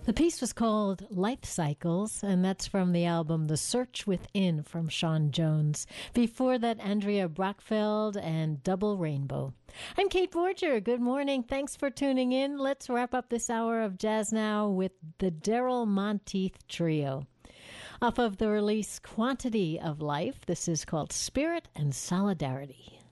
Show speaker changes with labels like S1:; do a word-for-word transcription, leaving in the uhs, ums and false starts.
S1: The piece was called Life Cycles, and that's from the album The Search Within from Sean Jones. Before that, Andrea Brockfeld and Double Rainbow. I'm Kate Borger. Good morning. Thanks for tuning in. Let's wrap up this hour of Jazz Now with the Daryl Monteith Trio. Off of the release Quantity of Life, this is called Spirit and Solidarity.